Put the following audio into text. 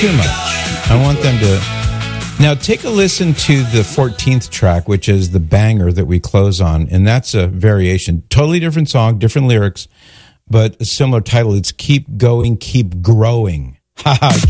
too much. I want them to... Now, take a listen to the 14th track, which is the banger that we close on, and that's a variation. Totally different song, different lyrics, but a similar title. It's Keep Going, Keep Growing. Ha ha.